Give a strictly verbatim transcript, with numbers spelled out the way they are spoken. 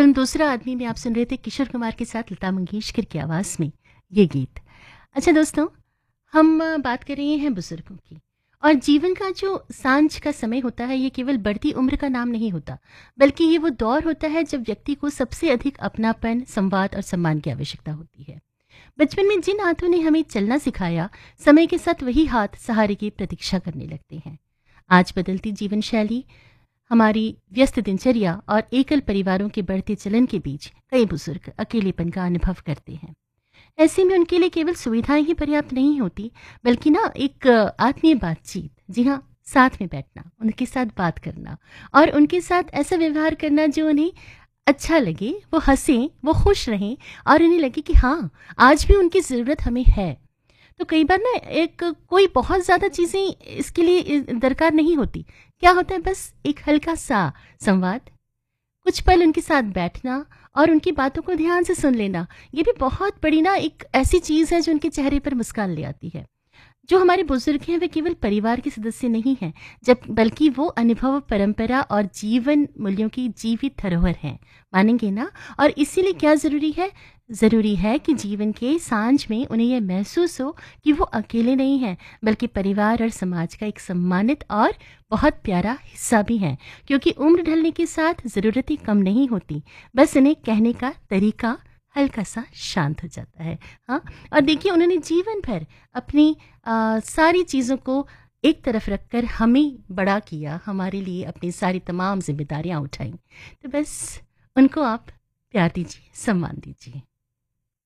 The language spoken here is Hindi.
फिल्म दूसरा आदमी में आप सुन रहे थे किशोर कुमार के साथ लता मंगेशकर की आवाज़ में ये गीत। अच्छा दोस्तों, हम अ, बात कर रहे हैं बुजुर्गों की। और जीवन का जो सांझ का समय होता है, ये केवल बढ़ती उम्र का नाम नहीं होता, बल्कि ये वो दौर होता है जब व्यक्ति को सबसे अधिक अपनापन, संवाद और सम्मान की आवश्यकता होती है। बचपन में जिन हाथों ने हमें चलना सिखाया, समय के साथ वही हाथ सहारे की प्रतीक्षा करने लगते हैं। आज बदलती जीवन शैली, हमारी व्यस्त दिनचर्या और एकल परिवारों के बढ़ते चलन के बीच कई बुजुर्ग अकेलेपन का अनुभव करते हैं। ऐसे में उनके लिए केवल सुविधाएं ही पर्याप्त नहीं होती, बल्कि ना एक अ, आत्मीय बातचीत, जी हाँ, साथ में बैठना, उनके साथ बात करना और उनके साथ ऐसा व्यवहार करना जो उन्हें अच्छा लगे, वो हंसें, वो खुश रहें और उन्हें लगे कि हाँ, आज भी उनकी ज़रूरत हमें है। तो कई बार ना एक कोई बहुत ज़्यादा चीज़ें इसके लिए इ- दरकार नहीं होती। क्या होता है, बस एक हल्का सा संवाद, कुछ पल उनके साथ बैठना और उनकी बातों को ध्यान से सुन लेना, ये भी बहुत बड़ी ना एक ऐसी चीज़ है जो उनके चेहरे पर मुस्कान ले आती है। जो हमारे बुजुर्ग हैं वे केवल परिवार के सदस्य नहीं हैं, जब बल्कि वो अनुभव, परंपरा और जीवन मूल्यों की जीवित धरोहर हैं। मानेंगे ना? और इसीलिए क्या ज़रूरी है? ज़रूरी है कि जीवन के सांझ में उन्हें यह महसूस हो कि वो अकेले नहीं हैं, बल्कि परिवार और समाज का एक सम्मानित और बहुत प्यारा हिस्सा भी हैं। क्योंकि उम्र ढलने के साथ ज़रूरतें कम नहीं होती, बस इन्हें कहने का तरीका हल्का सा शांत हो जाता है। हाँ, और देखिए उन्होंने जीवन भर अपनी अ, सारी चीज़ों को एक तरफ रखकर हमें बड़ा किया, हमारे लिए अपनी सारी तमाम ज़िम्मेदारियाँ उठाई। तो बस उनको आप प्यार दीजिए, सम्मान दीजिए।